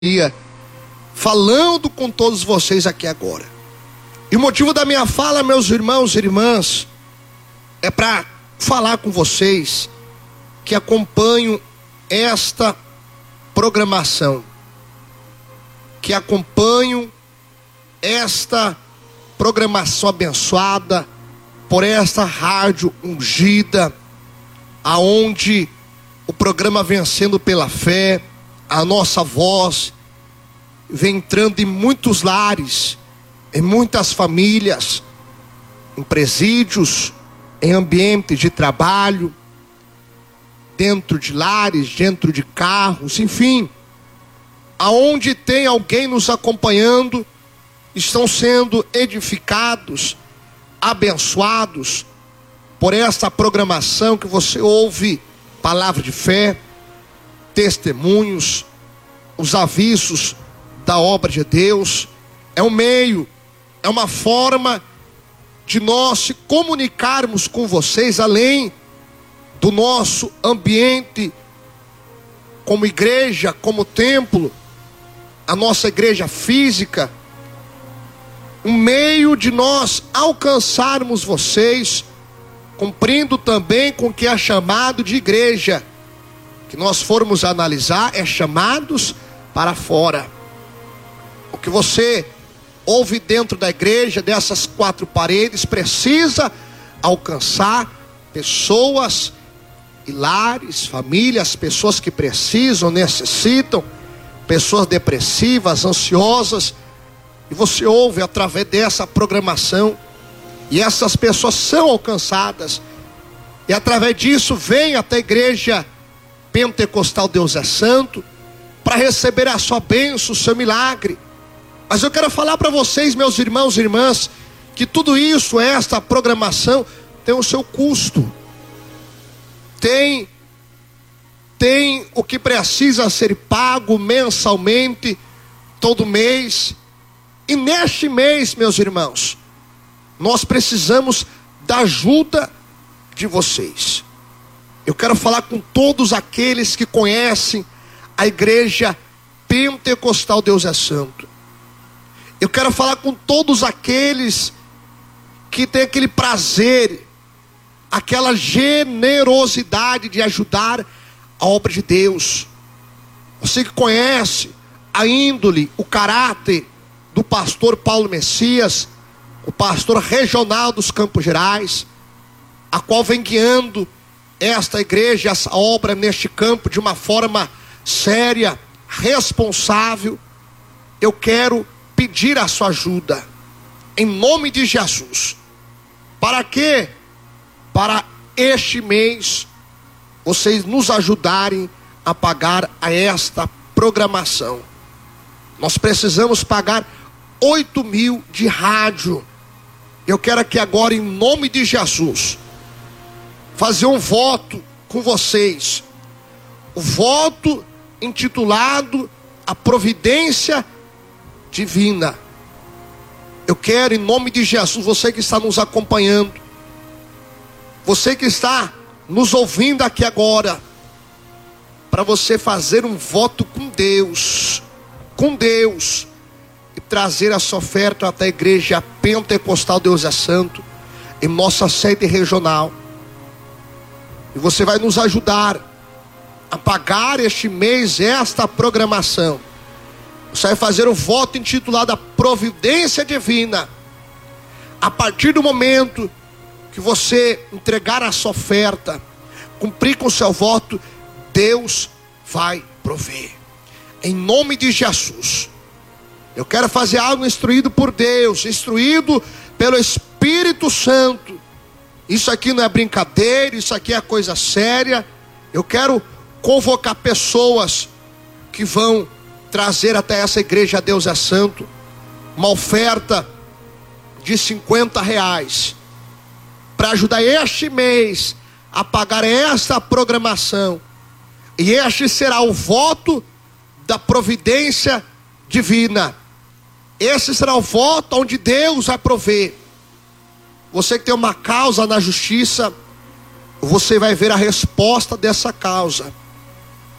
falando com todos vocês aqui agora. E o motivo da minha fala, meus irmãos e irmãs, é para falar com vocês que acompanham esta programação, que acompanham esta programação abençoada por esta rádio ungida, aonde o programa Vencendo pela Fé, a nossa voz vem entrando em muitos lares, em muitas famílias, em presídios, em ambientes de trabalho, dentro de lares, dentro de carros, enfim, aonde tem alguém nos acompanhando, estão sendo edificados, abençoados por esta programação que você ouve, palavra de fé, testemunhos, os avisos da obra de Deus. É um meio, é uma forma de nós se comunicarmos com vocês, além do nosso ambiente como igreja, como templo, a nossa igreja física, um meio de nós alcançarmos vocês, cumprindo também com o que é chamado de igreja, que nós formos analisar, é chamados para fora. O que você ouve dentro da igreja, dessas quatro paredes, precisa alcançar pessoas e lares, famílias, pessoas que precisam, necessitam, pessoas depressivas, ansiosas, e você ouve através dessa programação, e essas pessoas são alcançadas, e através disso vem até a igreja Pentecostal Deus é Santo, para receber a sua bênção, o seu milagre. Mas eu quero falar para vocês, meus irmãos e irmãs, que tudo isso, esta programação, tem o seu custo. Tem o que precisa ser pago mensalmente, todo mês. E neste mês, meus irmãos, nós precisamos da ajuda de vocês. Eu quero falar com todos aqueles que conhecem a igreja Pentecostal Deus é Santo. Eu quero falar com todos aqueles que têm aquele prazer, aquela generosidade de ajudar a obra de Deus. Você que conhece a índole, o caráter do pastor Paulo Messias, o pastor regional dos Campos Gerais, a qual vem guiando esta igreja, essa obra neste campo de uma forma séria, responsável. Eu quero pedir a sua ajuda, em nome de Jesus. Para quê? Para este mês, vocês nos ajudarem a pagar a esta programação. Nós precisamos pagar 8 mil de rádio. Eu quero aqui agora, em nome de Jesus, fazer um voto com vocês. O voto intitulado A Providência Divina. Eu quero, em nome de Jesus, você que está nos acompanhando, você que está nos ouvindo aqui agora, para você fazer um voto com Deus, e trazer a sua oferta até a igreja Pentecostal Deus é Santo, em nossa sede regional. E você vai nos ajudar a pagar este mês esta programação. Você vai fazer o voto intitulado A Providência Divina. A partir do momento que você entregar a sua oferta, cumprir com o seu voto, Deus vai prover. Em nome de Jesus. Eu quero fazer algo instruído por Deus, instruído pelo Espírito Santo. Isso aqui não é brincadeira, isso aqui é coisa séria. Eu quero convocar pessoas que vão trazer até essa igreja Deus é Santo uma oferta de R$50 para ajudar este mês a pagar esta programação. E este será o voto da providência divina. Esse será o voto onde Deus vai prover. Você que tem uma causa na justiça, você vai ver a resposta dessa causa.